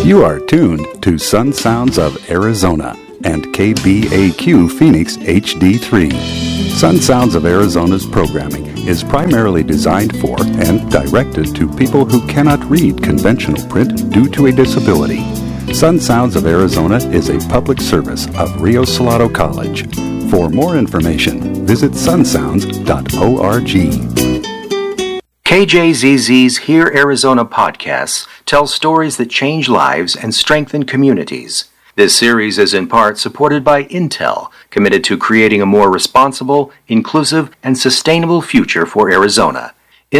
You are tuned to Sun Sounds of Arizona and KBAQ Phoenix HD3. Sun Sounds of Arizona's programming is primarily designed for and directed to people who cannot read conventional print due to a disability. Sun Sounds of Arizona is a public service of Rio Salado College. For more information, visit sunsounds.org. KJZZ's Hear Arizona podcasts tell stories that change lives and strengthen communities. This series is in part supported by Intel, committed to creating a more responsible, inclusive, and sustainable future for Arizona.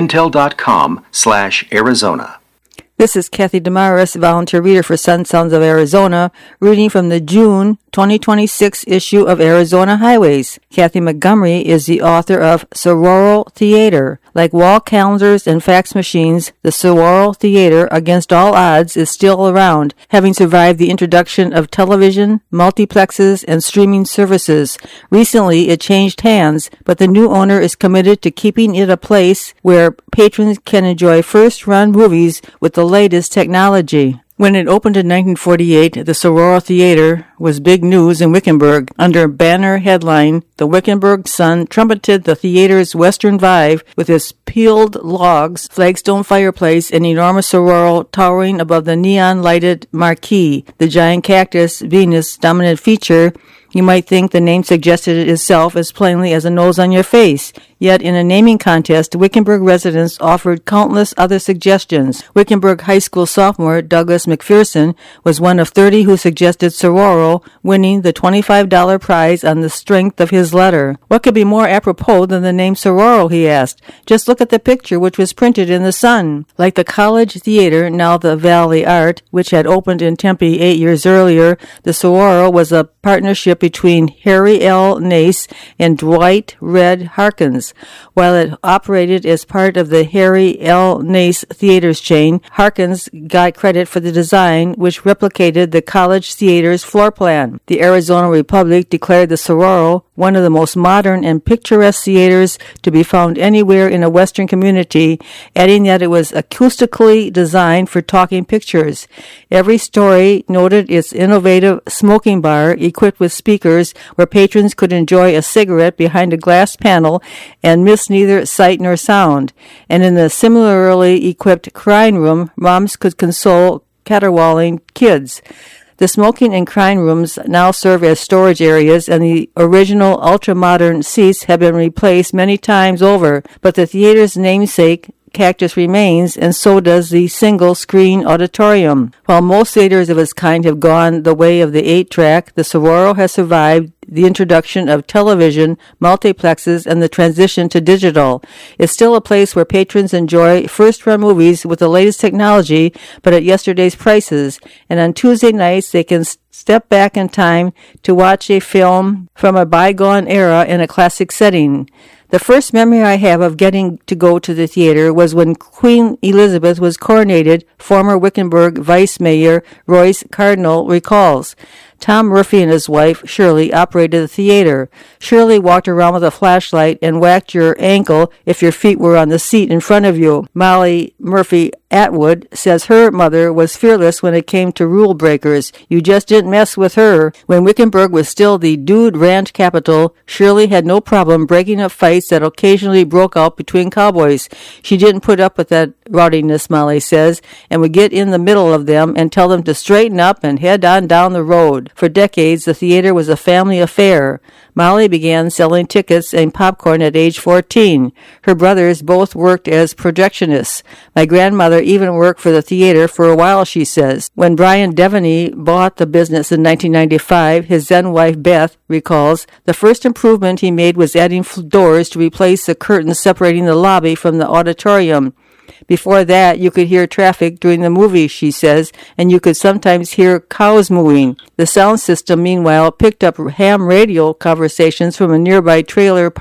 Intel.com/Arizona. This is Kathy Damaris, volunteer reader for Sun Sounds of Arizona, reading from the June 2026 issue of Arizona Highways. Kathy Montgomery is the author of Saguaro Theater. Like wall calendars and fax machines, the Saguaro Theater, against all odds, is still around, having survived the introduction of television, multiplexes, and streaming services. Recently, it changed hands, but the new owner is committed to keeping it a place where patrons can enjoy first-run movies with the latest technology. When it opened in 1948, the Saguaro Theater was big news in Wickenburg. Under a banner headline, the Wickenburg Sun trumpeted the theater's western vibe with its peeled logs, flagstone fireplace, and enormous saguaro towering above the neon-lighted marquee. The giant cactus, Venus' dominant feature, you might think the name suggested it itself as plainly as a nose on your face. Yet, in a naming contest, Wickenburg residents offered countless other suggestions. Wickenburg High School sophomore Douglas McPherson was one of 30 who suggested saguaro, winning the $25 prize on the strength of his letter. What could be more apropos than the name saguaro, he asked. Just look at the picture which was printed in the Sun. Like the College Theater, now the Valley Art, which had opened in Tempe 8 years earlier, the saguaro was a partnership between Harry L. Nace and Dwight Red Harkins. While it operated as part of the Harry L. Nace Theaters chain, Harkins got credit for the design, which replicated the College Theater's floor plan. The Arizona Republic declared the saguaro one of the most modern and picturesque theaters to be found anywhere in a Western community, adding that it was acoustically designed for talking pictures. Every story noted its innovative smoking bar equipped with speakers where patrons could enjoy a cigarette behind a glass panel and miss neither sight nor sound. And in the similarly equipped crying room, moms could console caterwauling kids. The smoking and crying rooms now serve as storage areas, and the original ultra-modern seats have been replaced many times over, but the theater's namesake cactus remains, and so does the single-screen auditorium. While most theaters of its kind have gone the way of the 8-track, the saguaro has survived the introduction of television, multiplexes, and the transition to digital. It's still a place where patrons enjoy first-run movies with the latest technology, but at yesterday's prices. And on Tuesday nights, they can step back in time to watch a film from a bygone era in a classic setting. The first memory I have of getting to go to the theater was when Queen Elizabeth was coronated, former Wickenburg Vice Mayor Royce Cardinal recalls. Tom Murphy and his wife, Shirley, operated the theater. Shirley walked around with a flashlight and whacked your ankle if your feet were on the seat in front of you. Molly Murphy Atwood says her mother was fearless when it came to rule breakers. You just didn't mess with her. When Wickenburg was still the dude ranch capital, Shirley had no problem breaking up fights that occasionally broke out between cowboys. She didn't put up with that rowdiness, Molly says, and would get in the middle of them and tell them to straighten up and head on down the road. For decades, the theater was a family affair. Molly began selling tickets and popcorn at age 14. Her brothers both worked as projectionists. My grandmother even worked for the theater for a while, she says. When Brian Devaney bought the business in 1995, his then wife Beth recalls, the first improvement he made was adding doors to replace the curtains separating the lobby from the auditorium. Before that, you could hear traffic during the movie, she says, and you could sometimes hear cows mooing. The sound system, meanwhile, picked up ham radio conversations from a nearby trailer park.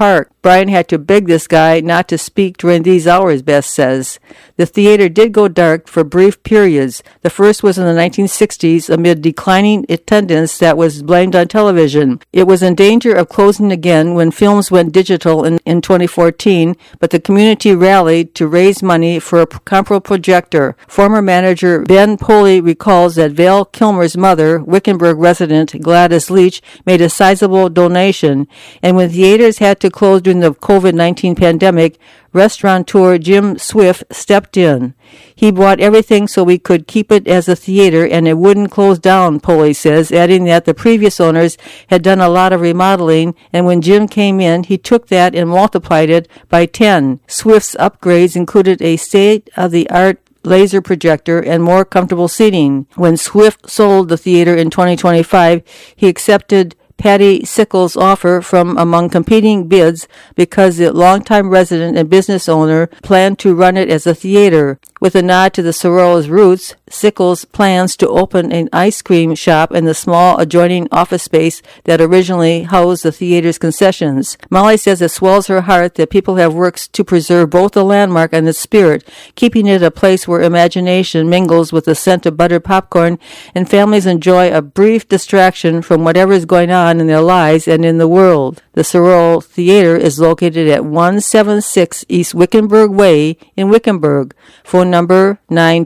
Brian had to beg this guy not to speak during these hours, Beth says. The theater did go dark for brief periods. The first was in the 1960s amid declining attendance that was blamed on television. It was in danger of closing again when films went digital in 2014, but the community rallied to raise money for a comparable projector. Former manager Ben Poley recalls that Val Kilmer's mother, Wickenburg resident Gladys Leach, made a sizable donation, and when theaters had to close during the COVID-19 pandemic, restaurateur Jim Swift stepped in. He bought everything so we could keep it as a theater and it wouldn't close down, Poley says, adding that the previous owners had done a lot of remodeling, and when Jim came in, he took that and multiplied it by 10. Swift's upgrades included a state-of-the-art laser projector and more comfortable seating. When Swift sold the theater in 2025, he accepted Patty Sickles' offer from among competing bids because the longtime resident and business owner planned to run it as a theater. With a nod to the Sororo's roots, Sickles plans to open an ice cream shop in the small adjoining office space that originally housed the theater's concessions. Molly says it swells her heart that people have worked to preserve both the landmark and its spirit, keeping it a place where imagination mingles with the scent of buttered popcorn and families enjoy a brief distraction from whatever is going on in their lives and in the world. The Sororo Theater is located at 176 East Wickenburg Way in Wickenburg. Phone number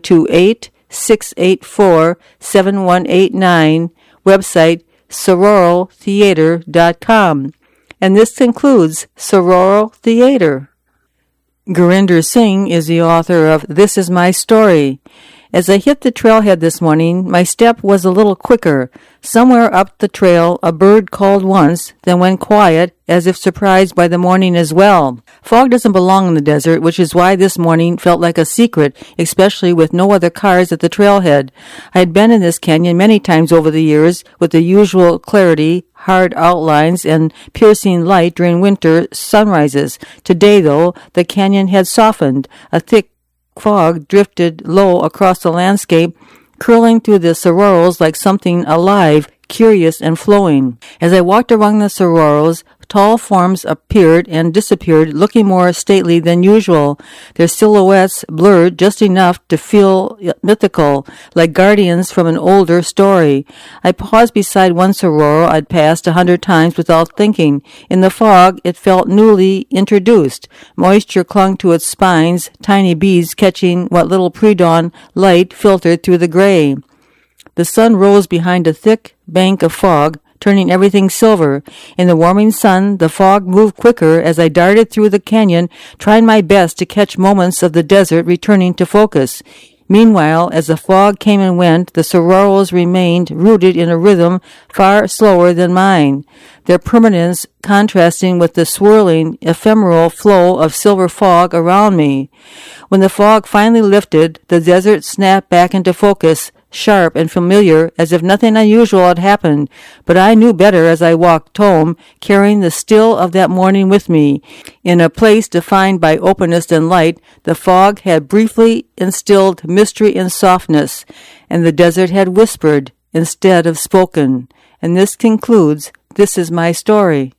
928-684-7189. Website sororotheater.com. And this concludes Sororo Theater. Gurinder Singh is the author of This Is My Story. As I hit the trailhead this morning, my step was a little quicker. Somewhere up the trail, a bird called once, then went quiet, as if surprised by the morning as well. Fog doesn't belong in the desert, which is why this morning felt like a secret, especially with no other cars at the trailhead. I had been in this canyon many times over the years, with the usual clarity, hard outlines, and piercing light during winter sunrises. Today, though, the canyon had softened. A thick fog drifted low across the landscape, curling through the Sororos like something alive, curious and flowing. As I walked along the Sororos, tall forms appeared and disappeared, looking more stately than usual, their silhouettes blurred just enough to feel mythical, like guardians from an older story. I paused beside one Sororo I'd passed 100 times without thinking. In the fog, it felt newly introduced. Moisture clung to its spines, tiny beads catching what little pre-dawn light filtered through the gray. The sun rose behind a thick bank of fog, turning everything silver. In the warming sun, the fog moved quicker as I darted through the canyon, trying my best to catch moments of the desert returning to focus. Meanwhile, as the fog came and went, the Sororos remained rooted in a rhythm far slower than mine, their permanence contrasting with the swirling, ephemeral flow of silver fog around me. When the fog finally lifted, the desert snapped back into focus, sharp and familiar, as if nothing unusual had happened, but I knew better as I walked home, carrying the still of that morning with me. In a place defined by openness and light, the fog had briefly instilled mystery and softness, and the desert had whispered instead of spoken. And this concludes This Is My Story.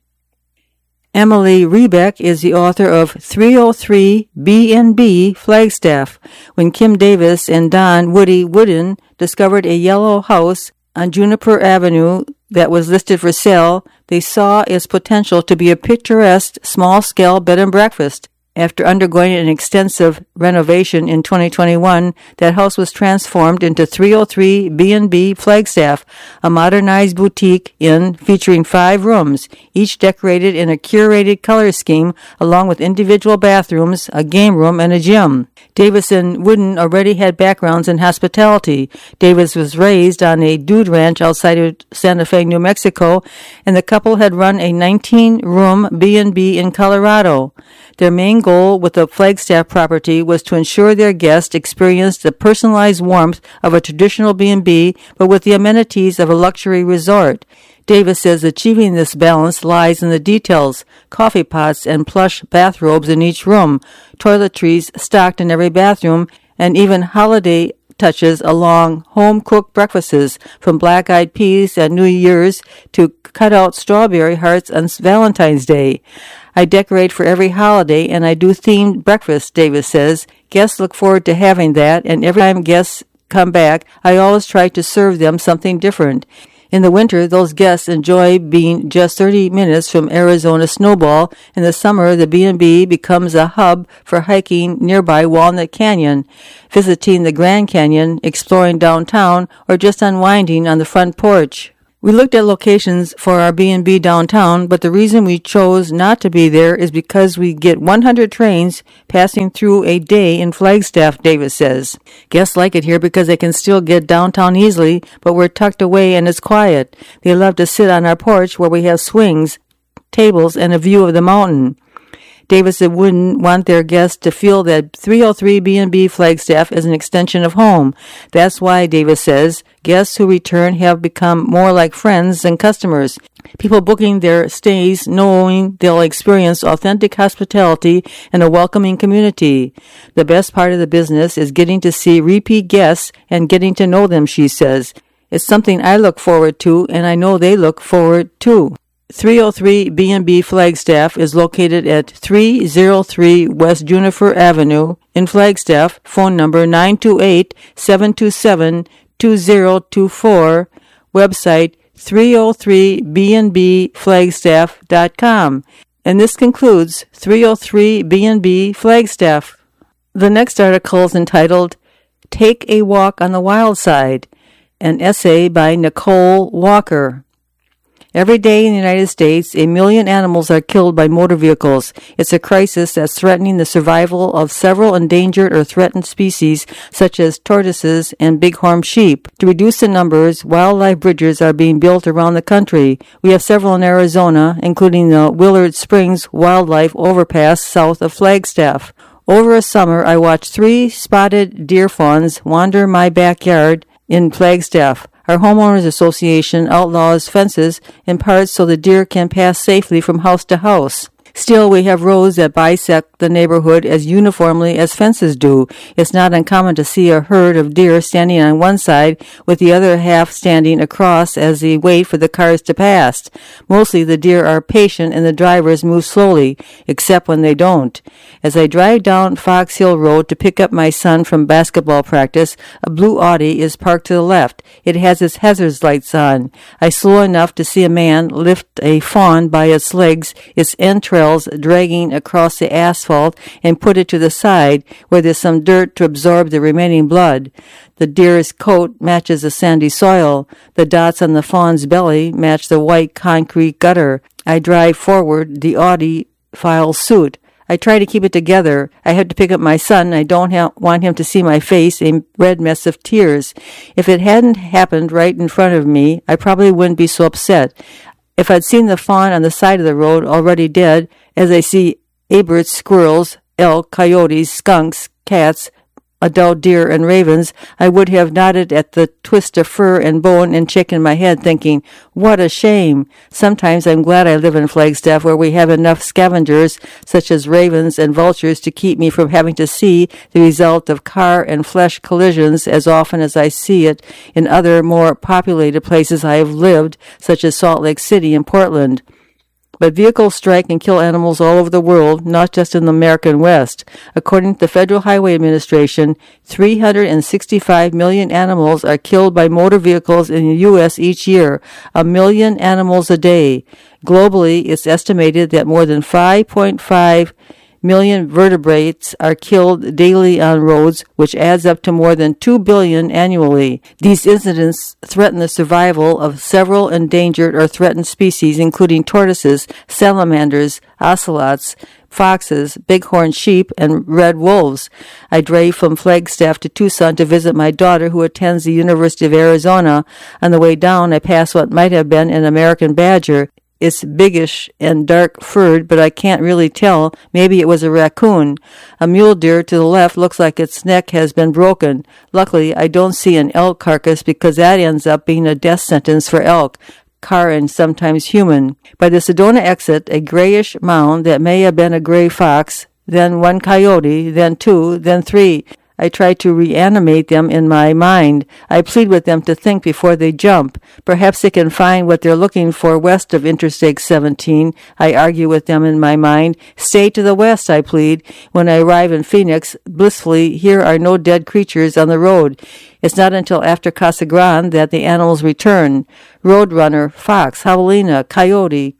Emily Rebeck is the author of 303 B&B Flagstaff. When Kim Davis and Don Woody Wooden discovered a yellow house on Juniper Avenue that was listed for sale, they saw its potential to be a picturesque small-scale bed and breakfast. After undergoing an extensive renovation in 2021, that house was transformed into 303 B&B Flagstaff, a modernized boutique inn featuring 5 rooms, each decorated in a curated color scheme, along with individual bathrooms, a game room, and a gym. Davis and Wooden already had backgrounds in hospitality. Davis was raised on a dude ranch outside of Santa Fe, New Mexico, and the couple had run a 19-room B&B in Colorado. Their main goal with the Flagstaff property was to ensure their guests experienced the personalized warmth of a traditional B&B, but with the amenities of a luxury resort. Davis says achieving this balance lies in the details: coffee pots and plush bathrobes in each room, toiletries stocked in every bathroom, and even holiday touches along home-cooked breakfasts, from black-eyed peas at New Year's to cut-out strawberry hearts on Valentine's Day. I decorate for every holiday, and I do themed breakfast, Davis says. Guests look forward to having that, and every time guests come back, I always try to serve them something different. In the winter, those guests enjoy being just 30 minutes from Arizona Snowball. In the summer, the B&B becomes a hub for hiking nearby Walnut Canyon, visiting the Grand Canyon, exploring downtown, or just unwinding on the front porch. We looked at locations for our B&B downtown, but the reason we chose not to be there is because we get 100 trains passing through a day in Flagstaff, Davis says. Guests like it here because they can still get downtown easily, but we're tucked away and it's quiet. They love to sit on our porch where we have swings, tables, and a view of the mountain. Davis wouldn't want their guests to feel that 303 B&B Flagstaff is an extension of home. That's why, Davis says, guests who return have become more like friends than customers. People booking their stays knowing they'll experience authentic hospitality and a welcoming community. The best part of the business is getting to see repeat guests and getting to know them, she says. It's something I look forward to, and I know they look forward to. 303 B&B Flagstaff is located at 303 West Juniper Avenue in Flagstaff. Phone number 928-727-2024. Website 303bnbflagstaff.com. And this concludes 303 B&B Flagstaff. The next article is entitled Take a Walk on the Wild Side, an essay by Nicole Walker. Every day in the United States, 1 million animals are killed by motor vehicles. It's a crisis that's threatening the survival of several endangered or threatened species, such as tortoises and bighorn sheep. To reduce the numbers, wildlife bridges are being built around the country. We have several in Arizona, including the Willard Springs Wildlife Overpass south of Flagstaff. Over a summer, I watched 3 spotted deer fawns wander my backyard in Flagstaff. Our homeowners association outlaws fences in part so the deer can pass safely from house to house. Still, we have roads that bisect the neighborhood as uniformly as fences do. It's not uncommon to see a herd of deer standing on one side with the other half standing across as they wait for the cars to pass. Mostly the deer are patient and the drivers move slowly, except when they don't. As I drive down Fox Hill Road to pick up my son from basketball practice, a blue Audi is parked to the left. It has its hazard lights on. I slow enough to see a man lift a fawn by its legs, its entrails dragging across the asphalt, and put it to the side where there's some dirt to absorb the remaining blood. The deer's coat matches the sandy soil. The dots on the fawn's belly match the white concrete gutter. I drive forward. The Audi files suit. I try to keep it together. I have to pick up my son. I don't want him to see my face, a red mess of tears. If it hadn't happened right in front of me, I probably wouldn't be so upset. If I'd seen the fawn on the side of the road already dead, as I see aberts, squirrels, elk, coyotes, skunks, cats, adult deer, and ravens, I would have nodded at the twist of fur and bone and shaken my head, thinking, what a shame. Sometimes I'm glad I live in Flagstaff, where we have enough scavengers, such as ravens and vultures, to keep me from having to see the result of car and flesh collisions as often as I see it in other more populated places I have lived, such as Salt Lake City and Portland. But vehicles strike and kill animals all over the world, not just in the American West. According to the Federal Highway Administration, 365 million animals are killed by motor vehicles in the U.S. each year, 1 million animals a day. Globally, it's estimated that more than 5.5 million vertebrates are killed daily on roads, which adds up to more than 2 billion annually. These incidents threaten the survival of several endangered or threatened species, including tortoises, salamanders, ocelots, foxes, bighorn sheep, and red wolves. I drove from Flagstaff to Tucson to visit my daughter, who attends the University of Arizona. On the way down, I passed what might have been an American badger. It's biggish and dark-furred, but I can't really tell. Maybe it was a raccoon. A mule deer to the left looks like its neck has been broken. Luckily, I don't see an elk carcass because that ends up being a death sentence for elk, car, and sometimes human. By the Sedona exit, a grayish mound that may have been a gray fox, then 1 coyote, then 2, then 3. I try to reanimate them in my mind. I plead with them to think before they jump. Perhaps they can find what they're looking for west of Interstate 17. I argue with them in my mind. Stay to the west, I plead. When I arrive in Phoenix, blissfully, here are no dead creatures on the road. It's not until after Casa Grande that the animals return. Roadrunner, fox, javelina, coyote,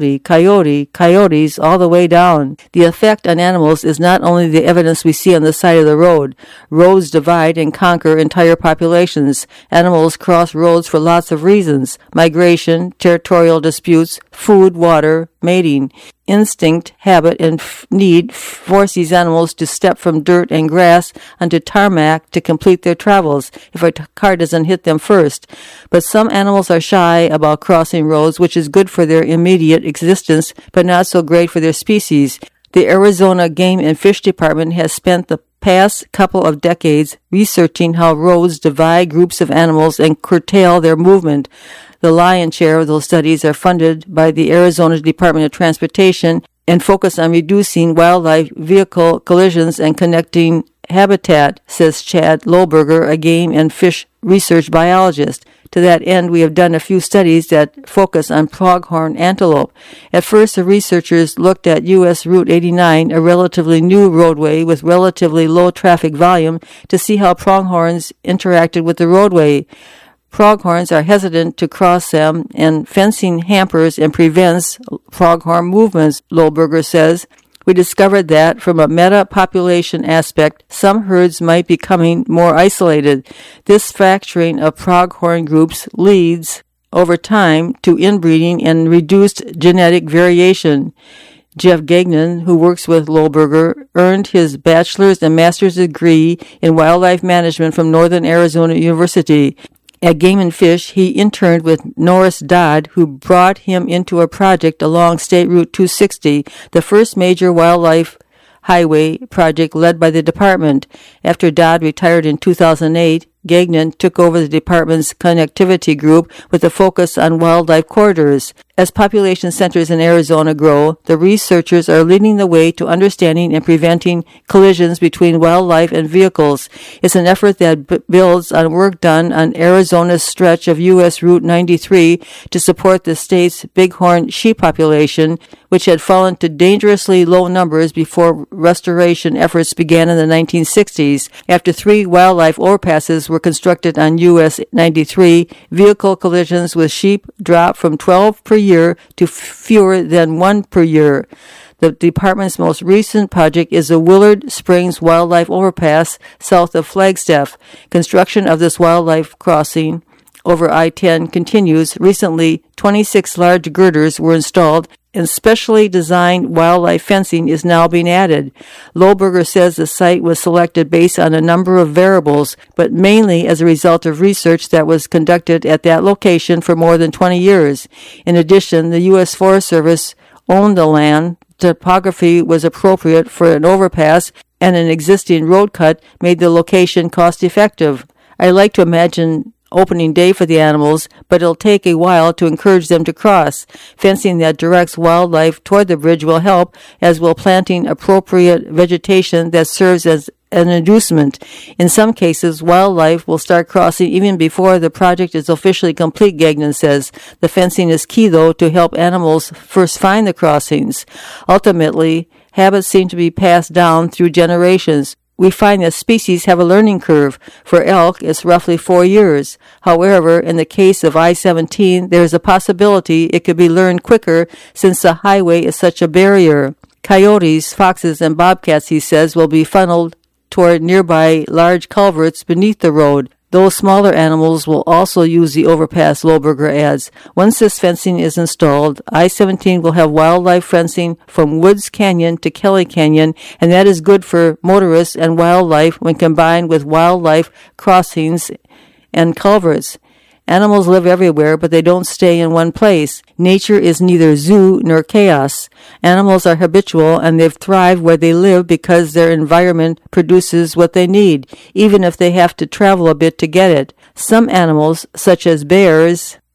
coyotes, all the way down. The effect on animals is not only the evidence we see on the side of the road. Roads divide and conquer entire populations. Animals cross roads for lots of reasons. Migration, territorial disputes, food, water, mating. Instinct, habit, and need force these animals to step from dirt and grass onto tarmac to complete their travels if a car doesn't hit them first. But some animals are shy about crossing roads, which is good for their immediate existence, but not so great for their species. The Arizona Game and Fish Department has spent the past couple of decades researching how roads divide groups of animals and curtail their movement. The lion's share of those studies are funded by the Arizona Department of Transportation and focus on reducing wildlife vehicle collisions and connecting habitat, says Chad Lohberger, a game and fish research biologist. To that end, we have done a few studies that focus on pronghorn antelope. At first, the researchers looked at U.S. Route 89, a relatively new roadway with relatively low traffic volume, to see how pronghorns interacted with the roadway. Pronghorns are hesitant to cross them, and fencing hampers and prevents pronghorn movements, Lohberger says. We discovered that, from a meta-population aspect, some herds might be becoming more isolated. This fracturing of pronghorn groups leads, over time, to inbreeding and reduced genetic variation. Jeff Gagnon, who works with Lohberger, earned his bachelor's and master's degree in wildlife management from Northern Arizona University. At Game and Fish, he interned with Norris Dodd, who brought him into a project along State Route 260, the first major wildlife highway project led by the department. After Dodd retired in 2008, Gagnon took over the department's connectivity group with a focus on wildlife corridors. As population centers in Arizona grow, the researchers are leading the way to understanding and preventing collisions between wildlife and vehicles. It's an effort that builds on work done on Arizona's stretch of U.S. Route 93 to support the state's bighorn sheep population, which had fallen to dangerously low numbers before restoration efforts began in the 1960s. After 3 wildlife overpasses were constructed on U.S. 93, vehicle collisions with sheep dropped from 12 per year to fewer than 1 per year. The department's most recent project is the Willard Springs Wildlife Overpass south of Flagstaff. Construction of this wildlife crossing over I-10 continues. Recently, 26 large girders were installed, and specially designed wildlife fencing is now being added. Lohberger says the site was selected based on a number of variables, but mainly as a result of research that was conducted at that location for more than 20 years. In addition, the U.S. Forest Service owned the land, topography was appropriate for an overpass, and an existing road cut made the location cost-effective. I like to imagine opening day for the animals, but it'll take a while to encourage them to cross. Fencing that directs wildlife toward the bridge will help, as will planting appropriate vegetation that serves as an inducement. In some cases, wildlife will start crossing even before the project is officially complete, Gagnon says. The fencing is key, though, to help animals first find the crossings. Ultimately, habits seem to be passed down through generations. We find that species have a learning curve. For elk, it's roughly 4 years. However, in the case of I-17, there is a possibility it could be learned quicker since the highway is such a barrier. Coyotes, foxes, and bobcats, he says, will be funneled toward nearby large culverts beneath the road. Those smaller animals will also use the overpass, Lohberger adds. Once this fencing is installed, I-17 will have wildlife fencing from Woods Canyon to Kelly Canyon, and that is good for motorists and wildlife when combined with wildlife crossings and culverts. Animals live everywhere, but they don't stay in one place. Nature is neither zoo nor chaos. Animals are habitual, and they thrive where they live because their environment produces what they need, even if they have to travel a bit to get it. Some animals, such as bears,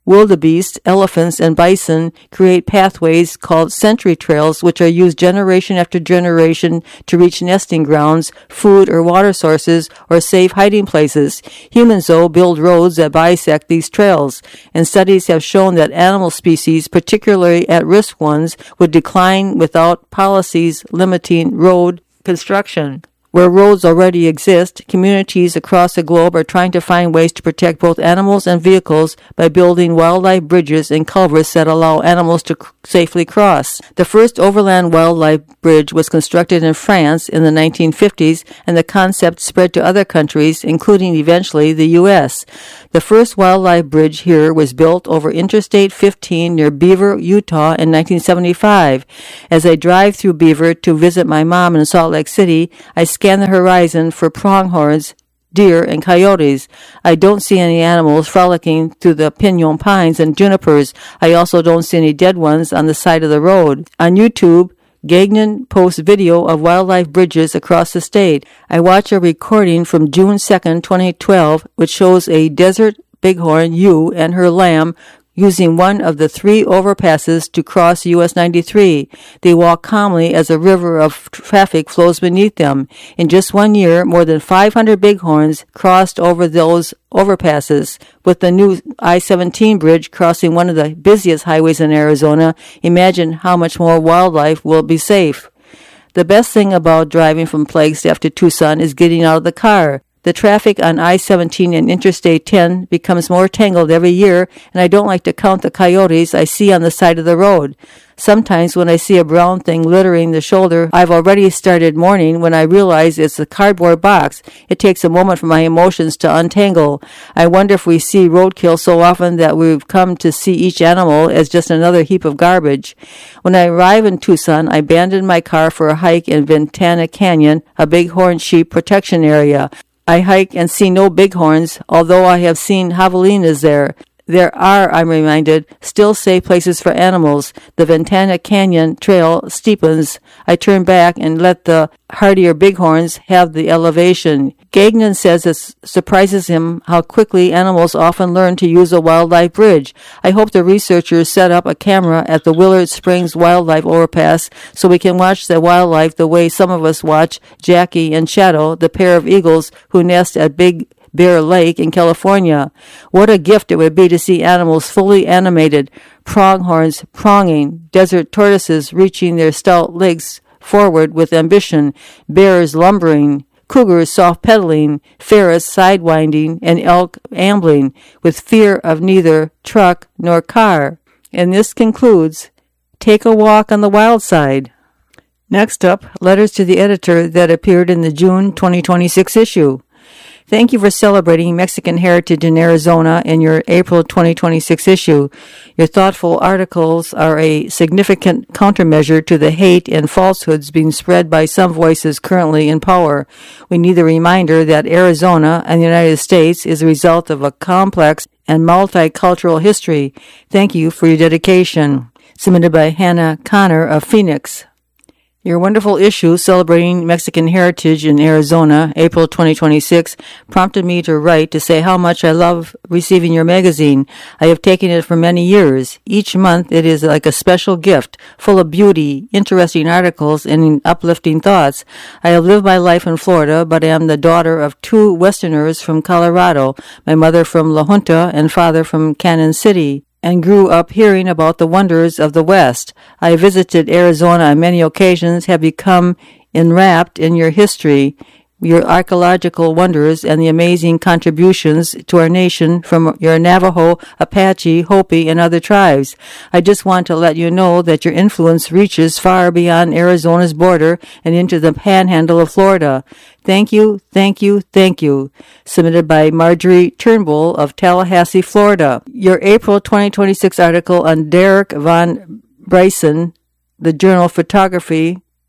Wildebeest, elephants, and bison create pathways called sentry trails, which are used generation after generation to reach nesting grounds, food or water sources, or safe hiding places. Humans, though, build roads that bisect these trails, and studies have shown that animal species, particularly at-risk ones, would decline without policies limiting road construction. Where roads already exist, communities across the globe are trying to find ways to protect both animals and vehicles by building wildlife bridges and culverts that allow animals to safely cross. The first overland wildlife bridge was constructed in France in the 1950s, and the concept spread to other countries, including eventually the U.S. The first wildlife bridge here was built over Interstate 15 near Beaver, Utah in 1975. As I drive through Beaver to visit my mom in Salt Lake City, I scan the horizon for pronghorns, deer, and coyotes. I don't see any animals frolicking through the pinon pines and junipers. I also don't see any dead ones on the side of the road. On YouTube, Gagnon posts video of wildlife bridges across the state. I watch a recording from June 2nd, 2012, which shows a desert bighorn ewe and her lamb using one of the 3 overpasses to cross US 93. They walk calmly as a river of traffic flows beneath them. In just 1 year, more than 500 bighorns crossed over those overpasses. With the new I-17 bridge crossing one of the busiest highways in Arizona, imagine how much more wildlife will be safe. The best thing about driving from Flagstaff to Tucson is getting out of the car. The traffic on I-17 and Interstate 10 becomes more tangled every year, and I don't like to count the coyotes I see on the side of the road. Sometimes when I see a brown thing littering the shoulder, I've already started mourning when I realize it's a cardboard box. It takes a moment for my emotions to untangle. I wonder if we see roadkill so often that we've come to see each animal as just another heap of garbage. When I arrive in Tucson, I abandon my car for a hike in Ventana Canyon, a bighorn sheep protection area. I hike and see no bighorns, although I have seen javelinas there. There are, I'm reminded, still safe places for animals. The Ventana Canyon Trail steepens. I turn back and let the hardier bighorns have the elevation. Gagnon says it surprises him how quickly animals often learn to use a wildlife bridge. I hope the researchers set up a camera at the Willard Springs Wildlife Overpass so we can watch the wildlife the way some of us watch Jackie and Shadow, the pair of eagles who nest at Big Bear Lake in California. What a gift it would be to see animals fully animated, pronghorns pronging, desert tortoises reaching their stout legs forward with ambition, bears lumbering, cougars soft-pedaling, ferrets sidewinding, and elk ambling, with fear of neither truck nor car. And this concludes Take a Walk on the Wild Side. Next up, letters to the editor that appeared in the June 2026 issue. Thank you for celebrating Mexican heritage in Arizona in your April 2026 issue. Your thoughtful articles are a significant countermeasure to the hate and falsehoods being spread by some voices currently in power. We need the reminder that Arizona and the United States is a result of a complex and multicultural history. Thank you for your dedication. Submitted by Hannah Connor of Phoenix. Your wonderful issue celebrating Mexican heritage in Arizona, April 2026, prompted me to write to say how much I love receiving your magazine. I have taken it for many years. Each month it is like a special gift, full of beauty, interesting articles, and uplifting thoughts. I have lived my life in Florida, but I am the daughter of 2 Westerners from Colorado, my mother from La Junta and father from Cannon City, and grew up hearing about the wonders of the West. I visited Arizona on many occasions, have become enwrapped in your history, your archaeological wonders, and the amazing contributions to our nation from your Navajo, Apache, Hopi, and other tribes. I just want to let you know that your influence reaches far beyond Arizona's border and into the panhandle of Florida. Thank you, thank you, thank you. Submitted by Marjorie Turnbull of Tallahassee, Florida. Your April 2026 article on Derek von Bryson, the journal Photography,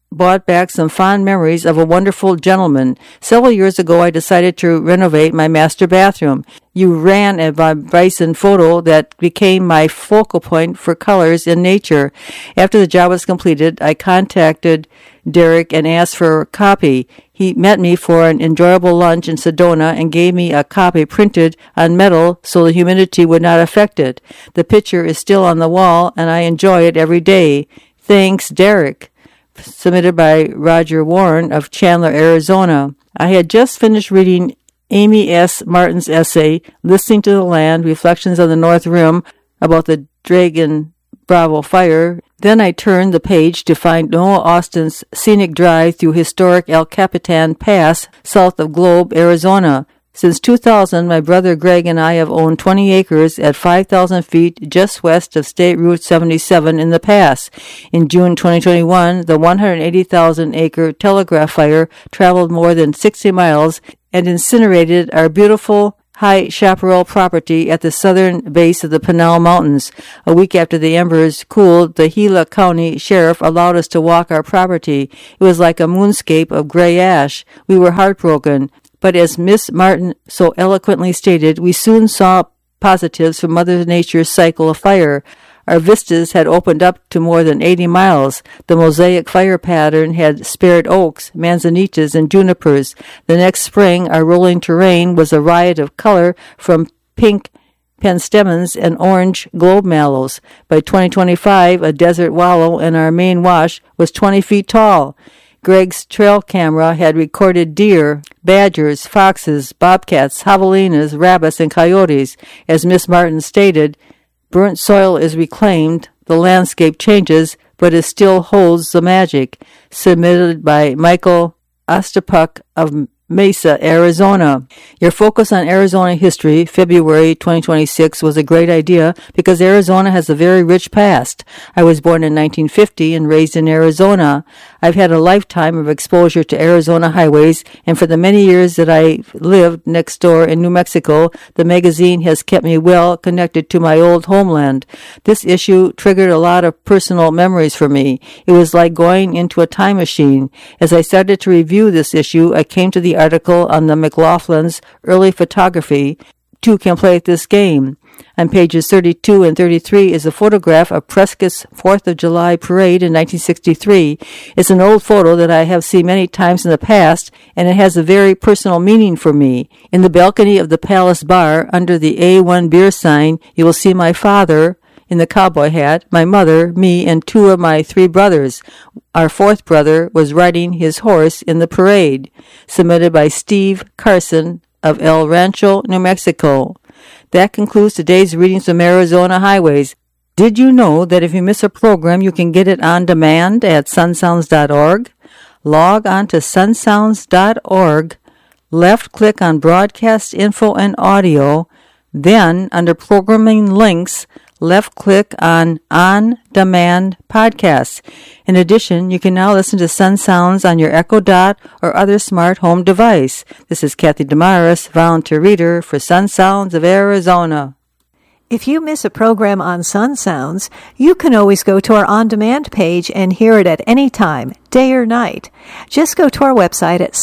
brought back some fond memories of a wonderful gentleman. Several years ago, I decided to renovate my master bathroom. You ran a bison photo that became my focal point for colors in nature. After the job was completed, I contacted Derek and asked for a copy. He met me for an enjoyable lunch in Sedona and gave me a copy printed on metal so the humidity would not affect it. The picture is still on the wall, and I enjoy it every day. Thanks, Derek. Submitted by Roger Warren of Chandler, Arizona. I had just finished reading Amy S. Martin's essay, Listening to the Land, Reflections on the North Rim, about the Dragon Bravo fire. Then I turned the page to find Noah Austin's scenic drive through historic El Capitan Pass, south of Globe, Arizona. Since 2000, my brother Greg and I have owned 20 acres at 5,000 feet just west of State Route 77 in the pass. In June 2021, the 180,000-acre telegraph fire traveled more than 60 miles and incinerated our beautiful High Chaparral property at the southern base of the Pinal Mountains. A week after the embers cooled, the Gila County Sheriff allowed us to walk our property. It was like a moonscape of gray ash. We were heartbroken. But as Miss Martin so eloquently stated, we soon saw positives from Mother Nature's cycle of fire. Our vistas had opened up to more than 80 miles. The mosaic fire pattern had spared oaks, manzanitas, and junipers. The next spring, our rolling terrain was a riot of color from pink penstemons and orange globe mallows. By 2025, a desert wallow in our main wash was 20 feet tall. Greg's trail camera had recorded deer, badgers, foxes, bobcats, javelinas, rabbits, and coyotes. As Miss Martin stated, burnt soil is reclaimed, the landscape changes, but it still holds the magic. Submitted by Michael Ostapuk of Mesa, Arizona. Your focus on Arizona history, February 2026, was a great idea because Arizona has a very rich past. I was born in 1950 and raised in Arizona. I've had a lifetime of exposure to Arizona highways, and for the many years that I lived next door in New Mexico, the magazine has kept me well connected to my old homeland. This issue triggered a lot of personal memories for me. It was like going into a time machine. As I started to review this issue, I came to the article on the McLaughlin's early photography. Two can play at this game. On pages 32 and 33 is a photograph of Prescott's 4th of July parade in 1963. It's an old photo that I have seen many times in the past, and it has a very personal meaning for me. In the balcony of the Palace Bar, under the A1 beer sign, you will see my father in the cowboy hat, my mother, me, and two of my three brothers. Our fourth brother was riding his horse in the parade. Submitted by Steve Carson of El Rancho, New Mexico. That concludes today's readings from Arizona Highways. Did you know that if you miss a program, you can get it on demand at sunsounds.org? Log on to sunsounds.org, left-click on Broadcast Info and Audio, then under Programming Links, left-click on On-Demand Podcasts. In addition, you can now listen to Sun Sounds on your Echo Dot or other smart home device. This is Kathy Damaris, volunteer reader for Sun Sounds of Arizona. If you miss a program on Sun Sounds, you can always go to our on-demand page and hear it at any time, day or night. Just go to our website at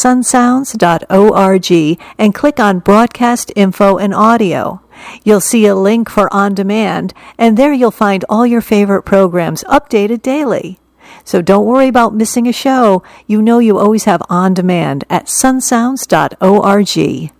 sunsounds.org and click on Broadcast Info and Audio. You'll see a link for On Demand, and there you'll find all your favorite programs updated daily. So don't worry about missing a show. You know you always have On Demand at sunsounds.org.